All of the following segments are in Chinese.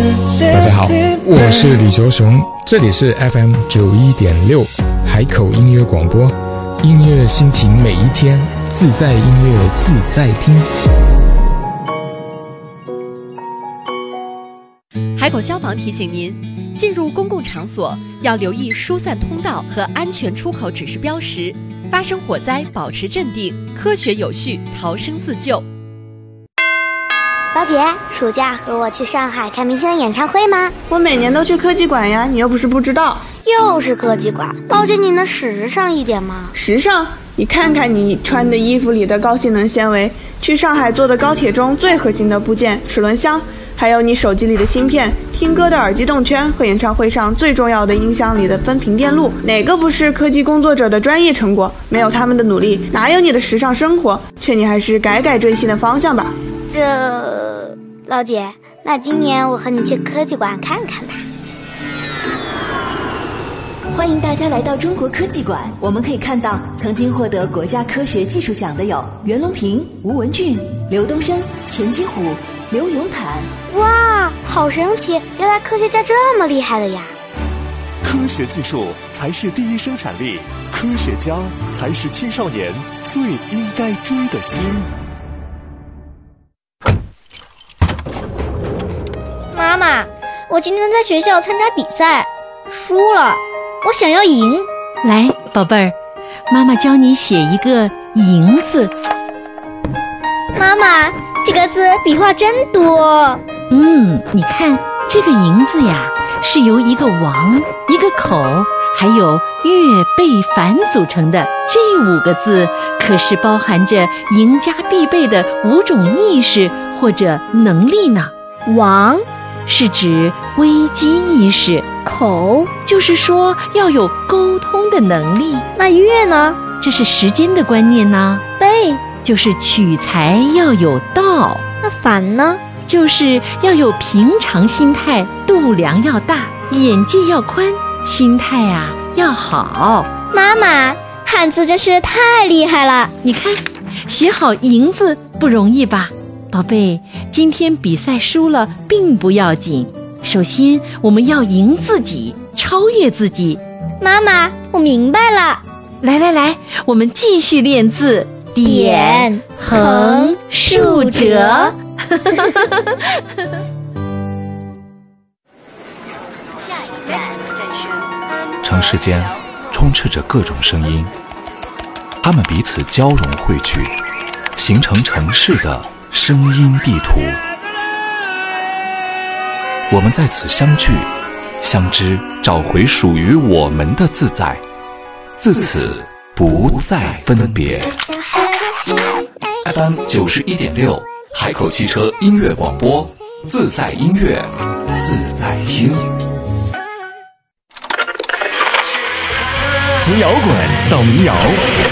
大家好，我是李卓雄，这里是 FM 91.6海口音乐广播，音乐心情每一天，自在音乐自在听。 海口消防提醒您，进入公共场所要留意疏散通道和安全出口指示标识，发生火灾保持镇定，科学有序逃生自救。 老姐，暑假和我去上海看明星的演唱会吗？ 我每年都去科技馆呀，你又不是不知道。 又是科技馆，老姐你能时尚一点吗？ 时尚？你看看你穿的衣服里的高性能纤维，去上海坐的高铁中最核心的部件齿轮箱，还有你手机里的芯片，听歌的耳机动圈和演唱会上最重要的音箱里的分频电路，哪个不是科技工作者的专业成果？没有他们的努力，哪有你的时尚生活？劝你还是改追星的方向吧。 老姐，那今年我和你去科技馆看看吧。 欢迎大家来到中国科技馆，我们可以看到曾经获得国家科学技术奖的有袁隆平、吴文俊、刘东升、钱基虎、刘永坦。 哇，好神奇，原来科学家这么厉害的呀。 科学技术才是第一生产力，科学家才是青少年最应该追的星。 妈妈，我今天在学校参加比赛，输了，我想要赢。 来，宝贝儿，妈妈教你写一个赢字。 妈妈，几个字笔画真多。 你看这个赢字呀，是由一个王、一个口还有月背凡组成的，这5个字可是包含着赢家必备的5种意识或者能力呢。 王是指危机意识， 口就是说要有沟通的能力。 那月呢？ 这是时间的观念呢。 背就是取材要有道。 那反呢？ 就是要有平常心态，度量要大，眼界要宽，心态要好。 妈妈，汉字真是太厉害了。 你看，写好赢字不容易吧？宝贝，今天比赛输了并不要紧，首先我们要赢自己，超越自己。 妈妈，我明白了。 来，我们继续练字， 点、横、竖、折。 城市间充斥着各种声音，它们彼此交融汇聚，形成城市的声音地图。我们在此相聚相知，找回属于我们的自在，自此不再分别。 FM 91.6海口汽车音乐广播，自在音乐自在听。 从摇滚到民谣，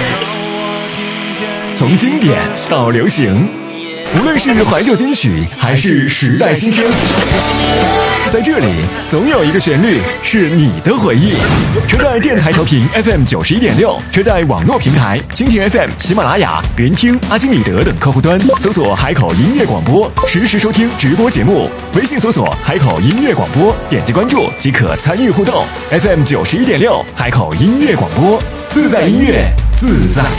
从经典到流行，无论是怀旧金曲还是时代新声，在这里总有一个旋律是你的回忆。车载电台调频 FM 91.6，车载网络平台蜻蜓 FM、喜马拉雅、云听、阿基米德等客户端搜索海口音乐广播，实时收听直播节目。微信搜索海口音乐广播，点击关注即可参与互动。FM 91.6海口音乐广播，自在音乐自在